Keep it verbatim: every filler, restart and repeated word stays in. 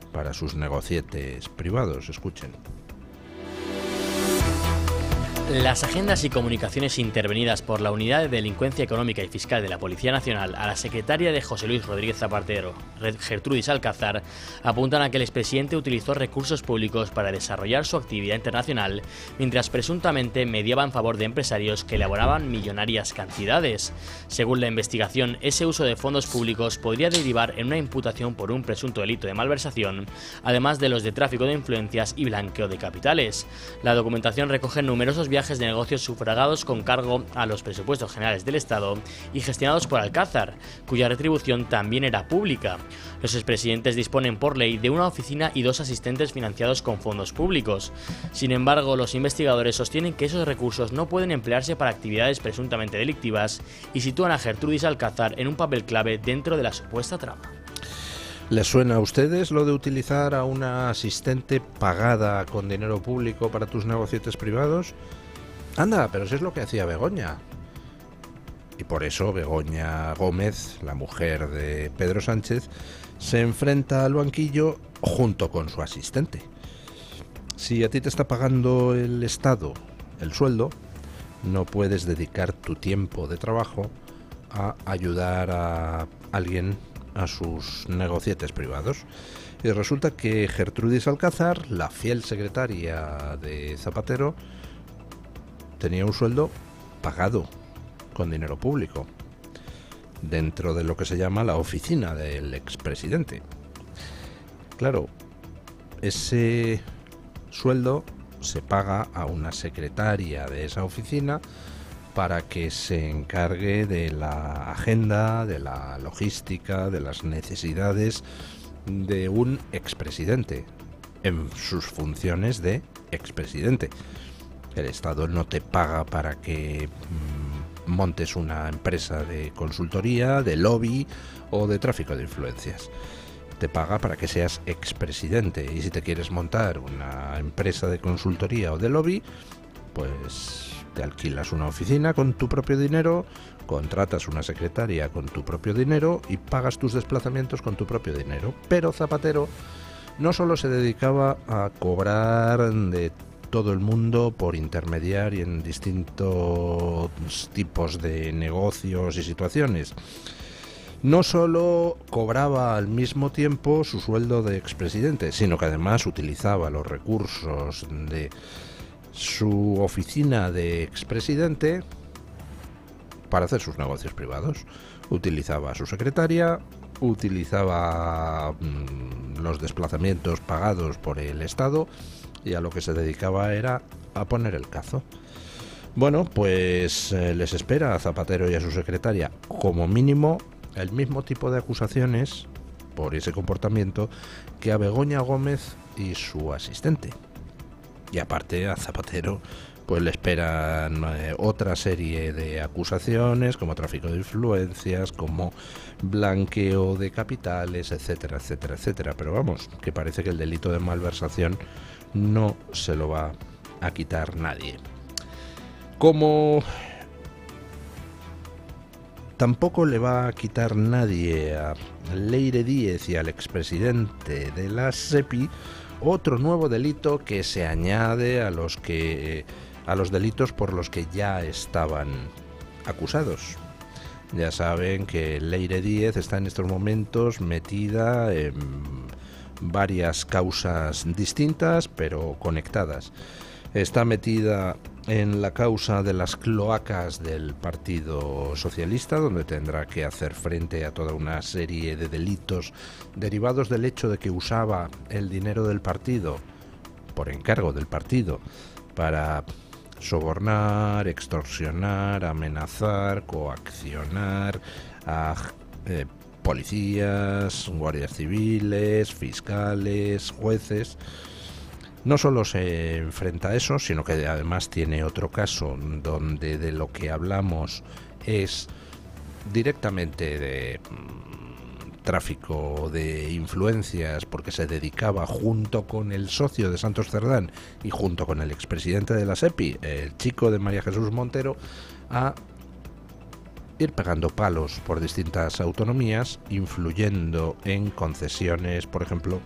para sus negocietes privados. Escuchen. Las agendas y comunicaciones intervenidas por la Unidad de Delincuencia Económica y Fiscal de la Policía Nacional a la secretaria de José Luis Rodríguez Zapatero, Gertrudis Alcázar, apuntan a que el expresidente utilizó recursos públicos para desarrollar su actividad internacional, mientras presuntamente mediaba en favor de empresarios que elaboraban millonarias cantidades. Según la investigación, ese uso de fondos públicos podría derivar en una imputación por un presunto delito de malversación, además de los de tráfico de influencias y blanqueo de capitales. La documentación recoge numerosos viajes viajes de negocios sufragados con cargo a los presupuestos generales del Estado y gestionados por Alcázar, cuya retribución también era pública. Los expresidentes disponen por ley de una oficina y dos asistentes financiados con fondos públicos. Sin embargo, los investigadores sostienen que esos recursos no pueden emplearse para actividades presuntamente delictivas y sitúan a Gertrudis Alcázar en un papel clave dentro de la supuesta trama. ¿Les suena a ustedes lo de utilizar a una asistente pagada con dinero público para tus negocietes privados? Anda, pero eso es lo que hacía Begoña. Y por eso Begoña Gómez, la mujer de Pedro Sánchez, se enfrenta al banquillo junto con su asistente. Si a ti te está pagando el Estado el sueldo, no puedes dedicar tu tiempo de trabajo a ayudar a alguien a sus negocietes privados. Y resulta que Gertrudis Alcázar, la fiel secretaria de Zapatero, tenía un sueldo pagado con dinero público dentro de lo que se llama la oficina del expresidente. Claro, ese sueldo se paga a una secretaria de esa oficina para que se encargue de la agenda, de la logística, de las necesidades de un expresidente en sus funciones de expresidente. El Estado no te paga para que mmm, montes una empresa de consultoría, de lobby o de tráfico de influencias. Te paga para que seas expresidente, y si te quieres montar una empresa de consultoría o de lobby, pues te alquilas una oficina con tu propio dinero, contratas una secretaria con tu propio dinero y pagas tus desplazamientos con tu propio dinero. Pero Zapatero no solo se dedicaba a cobrar de todo el mundo por intermediar y en distintos tipos de negocios y situaciones. No solo cobraba al mismo tiempo su sueldo de expresidente, sino que además utilizaba los recursos de su oficina de expresidente para hacer sus negocios privados. Utilizaba a su secretaria, utilizaba mmm, los desplazamientos pagados por el Estado, y a lo que se dedicaba era a poner el cazo. Bueno, pues eh, les espera a Zapatero y a su secretaria como mínimo el mismo tipo de acusaciones por ese comportamiento que a Begoña Gómez y su asistente. Y aparte a Zapatero pues le esperan eh, otra serie de acusaciones como tráfico de influencias, como blanqueo de capitales, etcétera, etcétera, etcétera. Pero vamos, que parece que el delito de malversación no se lo va a quitar nadie. Como tampoco le va a quitar nadie a Leire Díez y al expresidente de la SEPI otro nuevo delito que se añade a los que a los delitos por los que ya estaban acusados. Ya saben que Leire Díez está en estos momentos metida en varias causas distintas pero conectadas. Está metida en la causa de las cloacas del Partido Socialista, donde tendrá que hacer frente a toda una serie de delitos derivados del hecho de que usaba el dinero del partido, por encargo del partido, para sobornar, extorsionar, amenazar, coaccionar a eh, policías, guardias civiles, fiscales, jueces. No solo se enfrenta a eso, sino que además tiene otro caso donde de lo que hablamos es directamente de mmm, tráfico de influencias, porque se dedicaba junto con el socio de Santos Cerdán y junto con el expresidente de la SEPI, el chico de María Jesús Montero, a ir pegando palos por distintas autonomías, influyendo en concesiones, por ejemplo,